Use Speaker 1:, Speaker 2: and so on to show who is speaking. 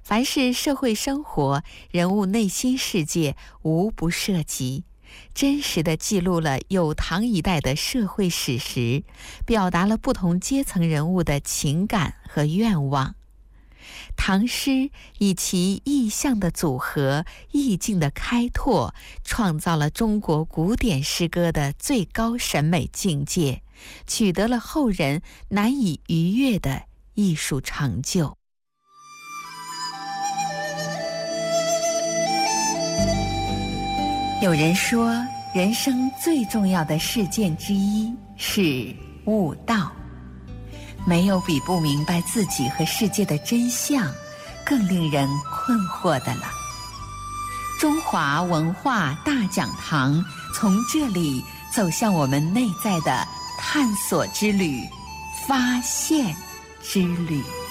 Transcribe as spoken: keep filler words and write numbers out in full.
Speaker 1: 凡是社会生活、人物内心世界，无不涉及，真实地记录了有唐一代的社会史实，表达了不同阶层人物的情感和愿望。唐诗以其意象的组合、意境的开拓，创造了中国古典诗歌的最高审美境界，取得了后人难以逾越的艺术成就。有人说，人生最重要的事件之一是悟道。没有比不明白自己和世界的真相更令人困惑的了。中华文化大讲堂从这里走向我们内在的探索之旅、发现之旅。